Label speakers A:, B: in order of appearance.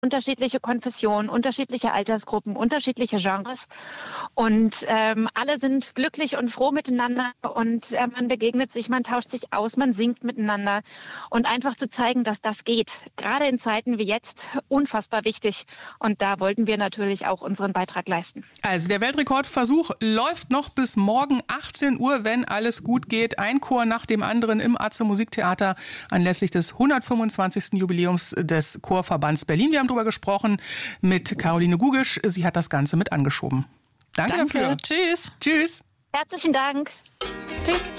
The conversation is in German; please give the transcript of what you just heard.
A: unterschiedliche Konfessionen, unterschiedliche Altersgruppen, unterschiedliche Genres und alle sind glücklich und froh miteinander und man begegnet sich, man tauscht sich aus, man singt miteinander und einfach zu zeigen, dass das geht, gerade in Zeiten wie jetzt, unfassbar wichtig und da wollten wir natürlich auch unseren Beitrag leisten.
B: Also der Weltrekordversuch läuft noch bis morgen 18 Uhr, wenn alles gut geht. Ein Chor nach dem anderen im Atze Musiktheater anlässlich des 125. Jubiläums des Chorverbands Berlin. Wir haben darüber gesprochen mit Caroline Gugisch. Sie hat das Ganze mit angeschoben. Danke dafür.
C: Tschüss.
B: Tschüss.
A: Herzlichen Dank. Tschüss.